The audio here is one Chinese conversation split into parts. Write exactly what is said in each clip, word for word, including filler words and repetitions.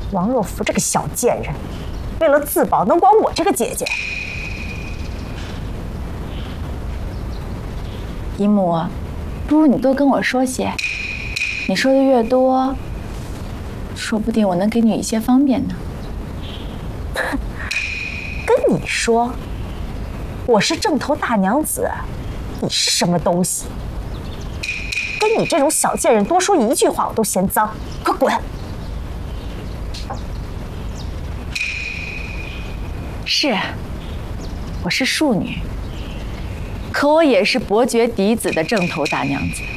王若甫这个小贱人，为了自保能管我这个姐姐？ 姨母，不如你多跟我说些，你说的越多，说不定我能给你一些方便呢。 跟你说，我是正头大娘子，你是什么东西？跟你这种小贱人多说一句话，我都嫌脏，快滚！ 是，我是庶女，可我也是伯爵嫡子的正头大娘子。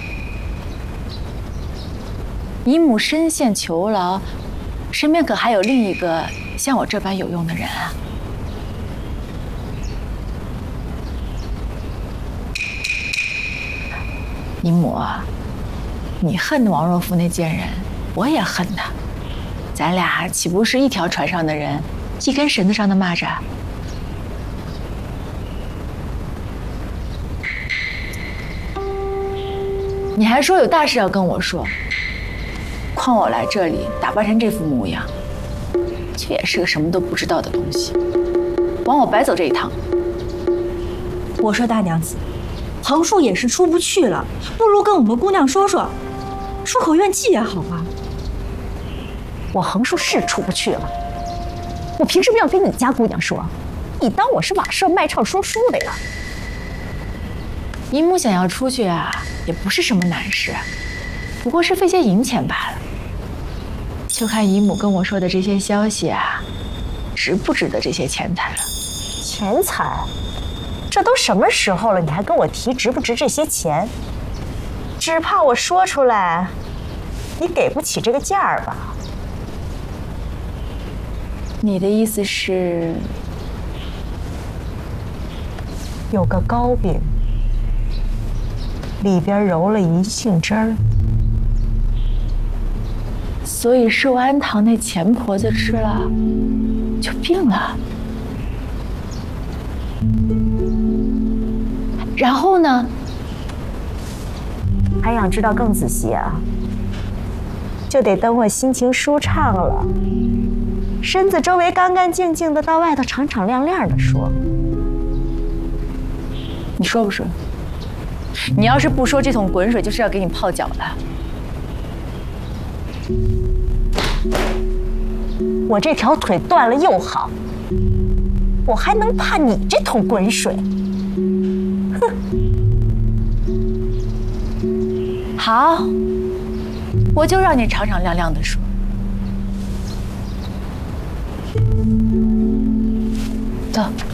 姨母深陷囚牢，身边可还有另一个像我这般有用的人啊。姨母，你恨王若甫那贱人，我也恨他，咱俩岂不是一条船上的人，一根绳子上的蚂蚱？你还说有大事要跟我说，况我来这里打扮成这副模样，却也是个什么都不知道的东西，枉我白走这一趟。 我说大娘子，横竖也是出不去了，不如跟我们姑娘说说，出口怨气也好啊。 我横竖是出不去了，我凭什么要跟你家姑娘说？你当我是瓦舍卖唱说书的呀？ 姨母想要出去啊，也不是什么难事，不过是费些银钱罢了。就看姨母跟我说的这些消息啊，值不值得这些钱财了。 钱财？这都什么时候了，你还跟我提值不值这些钱？只怕我说出来，你给不起这个价儿吧？ 你的意思是， 有个糕饼，里边揉了银杏汁儿， 所以寿安堂那钱婆子吃了就病了。然后呢？ 还想知道更仔细啊？就得等我心情舒畅了，身子周围干干净净的，到外头敞敞亮亮的说。 你说不说？你要是不说，这桶滚水就是要给你泡脚的。 我这条腿断了又好，我还能怕你这桶滚水？哼！ 好，我就让你敞敞亮亮的说。走。